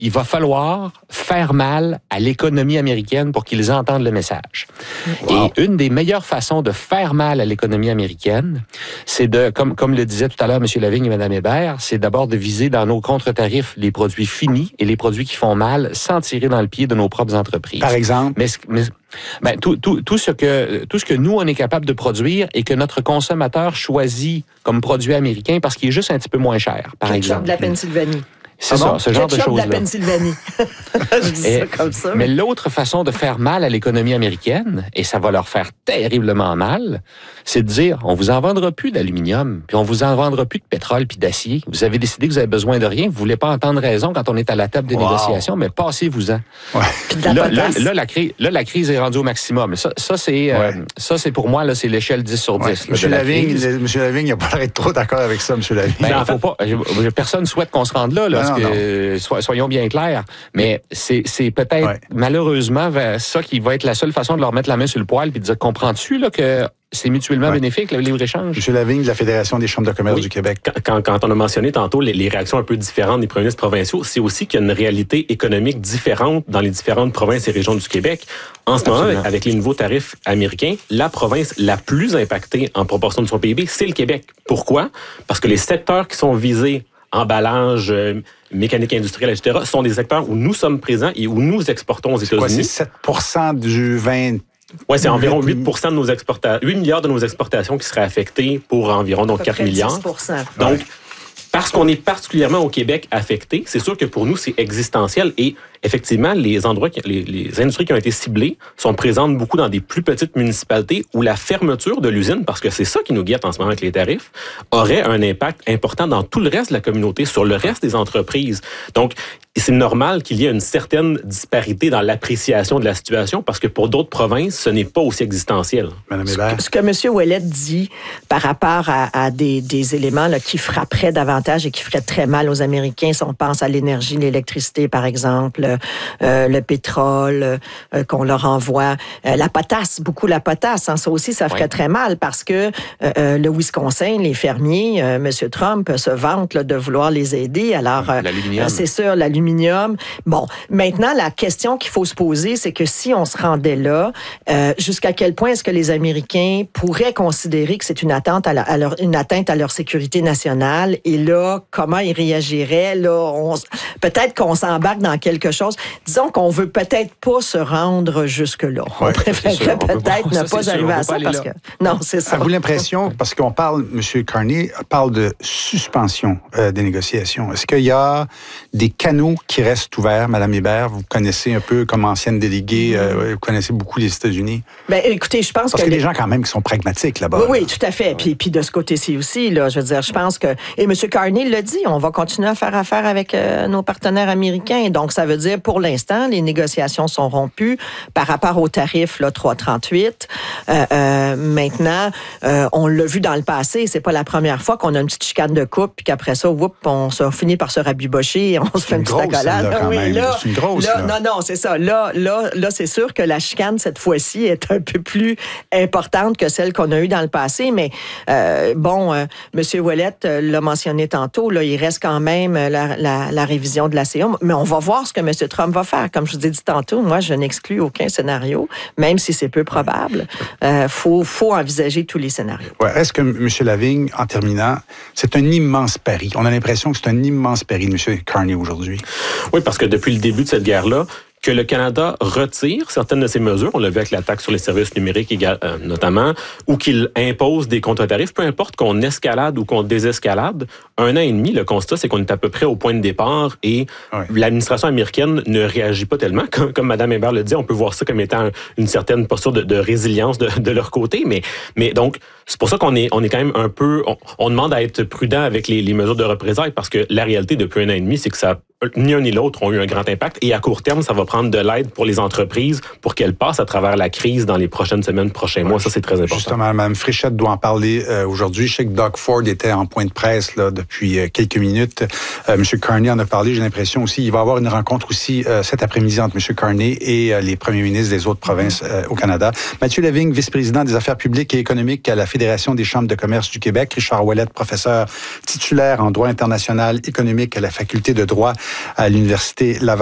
il va falloir faire mal à l'économie américaine pour qu'ils entendent le message. Wow. Et une des meilleures façons de faire mal à l'économie américaine, c'est de, comme le disait tout à l'heure M. Lavigne et Mme Hébert, c'est d'abord de viser dans nos contre-tarifs les produits finis et les produits qui font mal sans tirer dans le pied de nos propres entreprises. Par exemple? Mais tout ce que nous, on est capable de produire et que notre consommateur choisit comme produit américain parce qu'il est juste un petit peu moins cher, par exemple. De la Pennsylvanie. C'est ça, ce genre de choses-là. De la Pennsylvanie. Je dis ça comme ça. Mais l'autre façon de faire mal à l'économie américaine, et ça va leur faire terriblement mal, c'est de dire, on vous en vendra plus d'aluminium, puis on vous en vendra plus de pétrole puis d'acier. Vous avez décidé que vous avez besoin de rien, vous voulez pas entendre raison quand on est à la table des négociations, mais passez-vous-en. Ouais. La crise est rendue au maximum. Ça c'est pour moi, là, c'est l'échelle 10 sur 10. Ouais. M. Lavigne n'a pas l'air d'être trop d'accord avec ça, M. Lavigne. Ben, faut pas, personne ne souhaite qu'on se rende là. Soyons bien clairs. Mais c'est peut-être malheureusement ça qui va être la seule façon de leur mettre la main sur le poil et de dire, comprends-tu là, que c'est mutuellement bénéfique, le libre-échange? M. Lavigne de la Fédération des chambres de commerce du Québec. Quand on a mentionné tantôt les réactions un peu différentes des premiers ministres provinciaux, c'est aussi qu'il y a une réalité économique différente dans les différentes provinces et régions du Québec. En ce moment, avec les nouveaux tarifs américains, la province la plus impactée en proportion de son PIB, c'est le Québec. Pourquoi? Parce que les secteurs qui sont visés, emballage, mécanique industrielle, etc., sont des secteurs où nous sommes présents et où nous exportons aux États-Unis. C'est 7% du vin... Oui, c'est environ 8 de nos 8 milliards de nos exportations qui seraient affectées pour environ 4 milliards. 10%. Donc, parce qu'on est particulièrement au Québec affecté, c'est sûr que pour nous, c'est existentiel. Et effectivement, les industries qui ont été ciblées sont présentes beaucoup dans des plus petites municipalités où la fermeture de l'usine, parce que c'est ça qui nous guette en ce moment avec les tarifs, aurait un impact important dans tout le reste de la communauté, sur le reste des entreprises. Donc, c'est normal qu'il y ait une certaine disparité dans l'appréciation de la situation parce que pour d'autres provinces, ce n'est pas aussi existentiel. Madame Hébert. Ce que M. Ouellet dit par rapport à des éléments là, qui frapperaient davantage et qui feraient très mal aux Américains, si on pense à l'énergie, l'électricité, par exemple, le pétrole qu'on leur envoie, la potasse, beaucoup la potasse, hein, ça aussi, ça ferait très mal parce que le Wisconsin, les fermiers, M. Trump se vante là, de vouloir les aider. Alors, c'est sûr, l'aluminium. Bon, maintenant, la question qu'il faut se poser, c'est que si on se rendait là, jusqu'à quel point est-ce que les Américains pourraient considérer que c'est une atteinte une atteinte à leur sécurité nationale? Et là, comment ils réagiraient? Là, peut-être qu'on s'embarque dans quelque chose. Disons qu'on veut peut-être pas se rendre jusque-là. On préférerait peut-être ne pas arriver à ça parce que... Non, c'est ça. Avez-vous l'impression, parce qu'on parle, M. Carney parle de suspension des négociations. Est-ce qu'il y a des canaux qui restent ouverts, Mme Hébert? Vous connaissez un peu comme ancienne déléguée, vous connaissez beaucoup les États-Unis. Bien, écoutez, je pense parce qu'il y a des gens quand même qui sont pragmatiques là-bas. Oui, tout à fait. Puis de ce côté-ci aussi, là, je veux dire, je pense que... Et M. Carney l'a dit, on va continuer à faire affaire avec nos partenaires américains. Donc, ça veut dire, pour l'instant, les négociations sont rompues par rapport au tarif là, 3,38. Maintenant, on l'a vu dans le passé, c'est pas la première fois qu'on a une petite chicane de couple, puis qu'après ça, on finit par se rabibocher, on se fait une petite accolade. C'est une grosse, là. Non, c'est ça. Là, c'est sûr que la chicane, cette fois-ci, est un peu plus importante que celle qu'on a eue dans le passé, mais M. Ouellet l'a mentionné tantôt, là, il reste quand même la révision de la CA, mais on va voir ce que M. Trump va faire. Comme je vous ai dit tantôt, moi, je n'exclus aucun scénario, même si c'est peu probable. Faut envisager tous les scénarios. Ouais, est-ce que, M. Lavigne, en terminant, c'est un immense pari? On a l'impression que c'est un immense pari de M. Carney aujourd'hui. Oui, parce que depuis le début de cette guerre-là, que le Canada retire certaines de ses mesures, on l'a vu avec la taxe sur les services numériques notamment, ou qu'il impose des contre-tarifs, peu importe qu'on escalade ou qu'on désescalade, 1 an et demi, le constat, c'est qu'on est à peu près au point de départ et l'administration américaine ne réagit pas tellement. Comme Mme Hébert le dit, on peut voir ça comme étant une certaine posture de résilience de leur côté, mais donc, c'est pour ça qu'on est quand même un peu... On demande à être prudent avec les mesures de représailles parce que la réalité depuis 1 an et demi, c'est que ça ni un ni l'autre ont eu un grand impact. Et à court terme, ça va prendre de l'aide pour les entreprises pour qu'elles passent à travers la crise dans les prochaines semaines, prochains mois. Ça, c'est très important. Justement, Mme Fréchette doit en parler aujourd'hui. Je sais que Doug Ford était en point de presse là, depuis quelques minutes. M. Carney en a parlé. J'ai l'impression aussi il va y avoir une rencontre aussi cet après-midi entre M. Carney et les premiers ministres des autres provinces au Canada. Mathieu Lavigne, vice-président des affaires publiques et économiques à la Fédération des chambres de commerce du Québec. Richard Ouellet, professeur titulaire en droit international économique à la Faculté de droit à l'Université Laval.